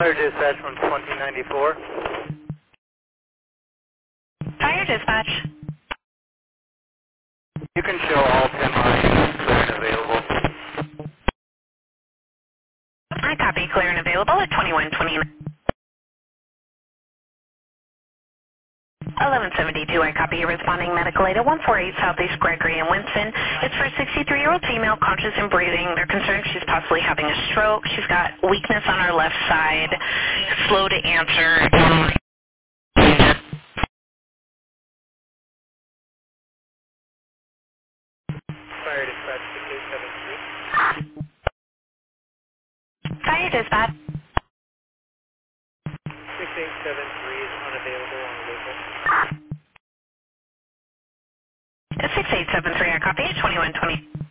Fire dispatch from 2094. Fire dispatch. You can show all 10 lines clear and available. I copy clear and available at 2129. 1172, I copy you responding medical aid at 148 Southeast Gregory and Winston. It's for a 63-year-old female conscious and breathing. They're concerned she's possibly having a stroke. She's got weakness on her left side, slow to answer. Fire dispatch 6873. Fire dispatch. 6873 is unavailable on the local. 6873, I copy at 2120.